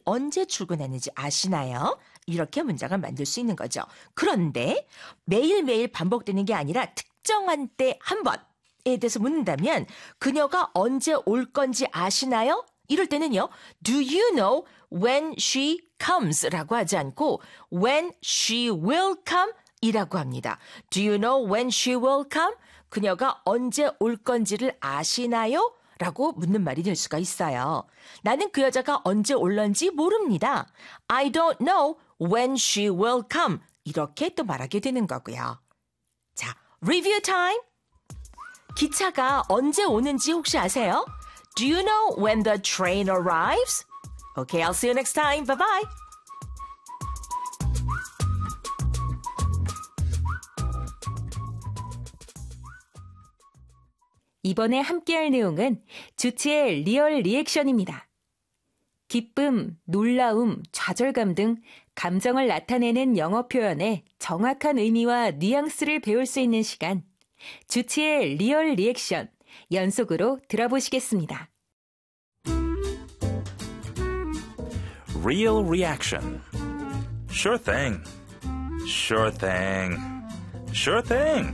언제 출근하는지 아시나요? 이렇게 문장을 만들 수 있는 거죠. 그런데 매일매일 반복되는 게 아니라 특정한 때 한 번에 대해서 묻는다면 그녀가 언제 올 건지 아시나요? 이럴 때는요. Do you know when she comes? 라고 하지 않고 when she will come? 이라고 합니다. Do you know when she will come? 그녀가 언제 올 건지를 아시나요? 라고 묻는 말이 될 수가 있어요. 나는 그 여자가 언제 올런지 모릅니다. I don't know when she will come. 이렇게 또 말하게 되는 거고요. 자, review time. 기차가 언제 오는지 혹시 아세요? Do you know when the train arrives? Okay, I'll see you next time. Bye-bye. 이번에 함께할 내용은 주치의 리얼 리액션입니다. 기쁨, 놀라움, 좌절감 등 감정을 나타내는 영어 표현의 정확한 의미와 뉘앙스를 배울 수 있는 시간, 주치의 리얼 리액션, 연속으로 들어보시겠습니다. Real reaction. Sure thing. Sure thing. Sure thing.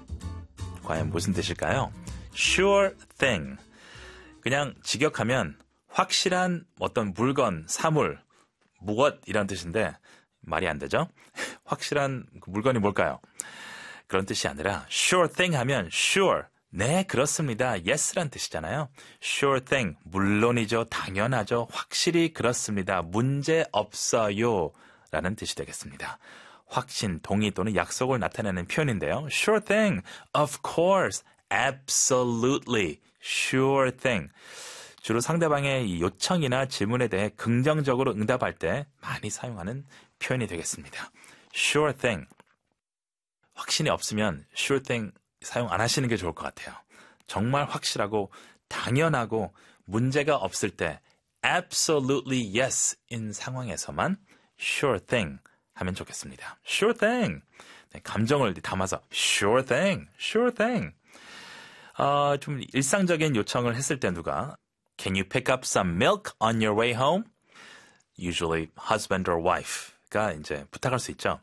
과연 무슨 뜻일까요? Sure thing. 그냥 직역하면 확실한 어떤 물건, 사물, 무엇 이란 뜻인데 말이 안 되죠? 확실한 물건이 뭘까요? 그런 뜻이 아니라 sure thing 하면 sure, 네 그렇습니다, yes란 뜻이잖아요. Sure thing, 물론이죠, 당연하죠, 확실히 그렇습니다, 문제 없어요 라는 뜻이 되겠습니다. 확신, 동의 또는 약속을 나타내는 표현인데요. Sure thing, of course, absolutely, sure thing. 주로 상대방의 이 요청이나 질문에 대해 긍정적으로 응답할 때 많이 사용하는 표현이 되겠습니다. Sure thing. 확신이 없으면 sure thing 사용 안 하시는 게 좋을 것 같아요. 정말 확실하고 당연하고 문제가 없을 때 absolutely yes인 상황에서만 sure thing 하면 좋겠습니다. Sure thing. 네, 감정을 담아서 sure thing, sure thing. 좀 일상적인 요청을 했을 때 누가 Can you pick up some milk on your way home? Usually husband or wife가 이제 부탁할 수 있죠.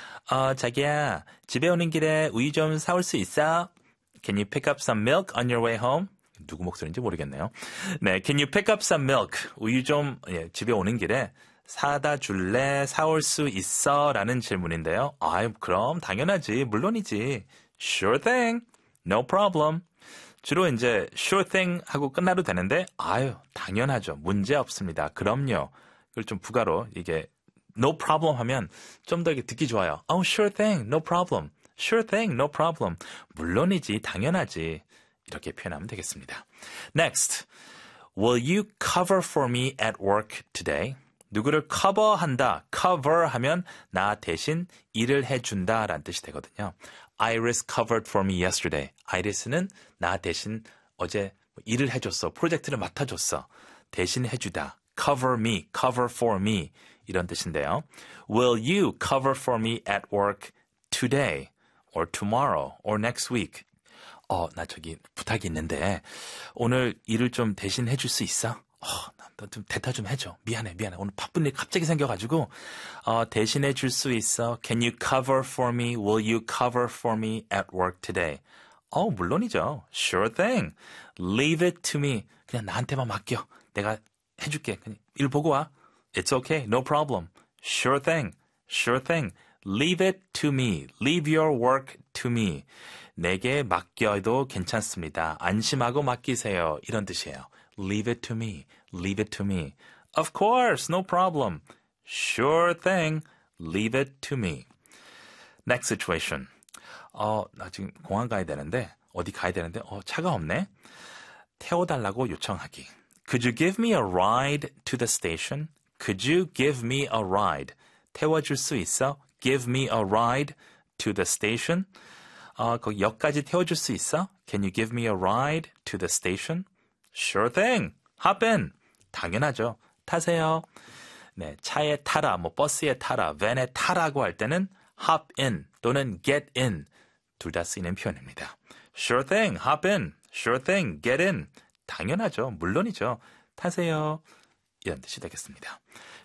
자기야, 집에 오는 길에 우유 좀 사올 수 있어? Can you pick up some milk on your way home? 누구 목소리인지 모르겠네요. 네, Can you pick up some milk? 우유 좀 집에 오는 길에 사다 줄래? 사올 수 있어? 라는 질문인데요. 아유, 그럼 당연하지. 물론이지. Sure thing. No problem. 주로 이제 sure thing 하고 끝나도 되는데 아유, 당연하죠. 문제 없습니다. 그럼요. 그걸 좀 부가로 이게 no problem 하면 좀 더 듣기 좋아요. Oh, sure thing. No problem. Sure thing. No problem. 물론이지. 당연하지. 이렇게 표현하면 되겠습니다. Next. Will you cover for me at work today? 누구를 커버한다. cover 하면 나 대신 일을 해준다 라는 뜻이 되거든요. Iris covered for me yesterday. Iris는 나 대신 어제 일을 해줬어. 프로젝트를 맡아줬어. 대신 해주다. Cover me, cover for me 이런 뜻인데요. Will you cover for me at work today or tomorrow or next week? 나 저기 부탁이 있는데 오늘 일을 좀 대신 해줄 수 있어? 너 좀 대타 좀 해줘. 미안해. 오늘 바쁜 일 갑자기 생겨가지고 대신해 줄 수 있어. Can you cover for me? Will you cover for me at work today? 물론이죠. Sure thing. Leave it to me. 그냥 나한테만 맡겨. 내가 해줄게. 그냥 일 보고 와. It's okay. No problem. Sure thing. Sure thing. Leave it to me. Leave your work to me. 내게 맡겨도 괜찮습니다. 안심하고 맡기세요. 이런 뜻이에요. Leave it to me. Leave it to me. Of course, no problem. Sure thing. Leave it to me. Next situation. 나 지금 공항 가야 되는데, 어디 가야 되는데, 차가 없네? 태워달라고 요청하기. Could you give me a ride to the station? Could you give me a ride? 태워줄 수 있어? Give me a ride to the station? 거기 역까지 태워줄 수 있어? Can you give me a ride to the station? Sure thing. Hop in. 당연하죠. 타세요. 네, 차에 타라, 버스에 타라, 밴에 타라고 할 때는 hop in 또는 get in 둘 다 쓰이는 표현입니다. Sure thing. Hop in. Sure thing. Get in. 당연하죠. 물론이죠. 타세요. 이런 뜻이 되겠습니다.